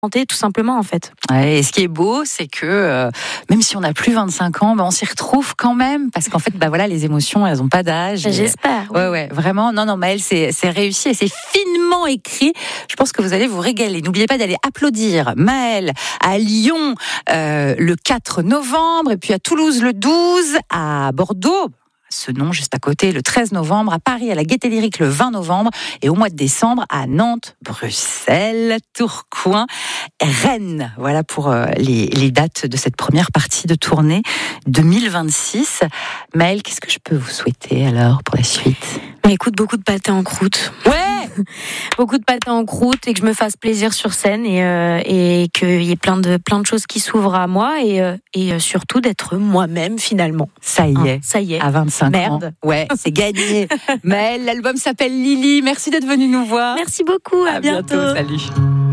tout simplement en fait. Ouais, et ce qui est beau, c'est que même si on n'a plus 25 ans, on s'y retrouve quand même, parce qu'en fait, voilà, les émotions, elles n'ont pas d'âge. J'espère. Oui. Ouais, vraiment. Non, Maëlle, c'est réussi et c'est finement écrit. Je pense que vous allez vous régaler. N'oubliez pas d'aller applaudir Maëlle à Lyon le 4 novembre, et puis à Toulouse le 12, à Bordeaux, ce nom juste à côté, le 13 novembre, à Paris, à la Gaîté Lyrique le 20 novembre, et au mois de décembre, à Nantes, Bruxelles, Tourcoing, Rennes. Voilà pour les dates de cette première partie de tournée 2026. Maëlle, qu'est-ce que je peux vous souhaiter alors pour la suite ? Écoute, beaucoup de pâté en croûte. Ouais. Beaucoup de pâté en croûte, et que je me fasse plaisir sur scène, et qu'il y ait plein de choses qui s'ouvrent à moi, et surtout d'être moi-même finalement. Ça y est. Ça y est. À 25 Merde. ans. Ouais, c'est gagné. Maëlle, l'album s'appelle Lily. Merci d'être venue nous voir. Merci beaucoup. À bientôt. Salut.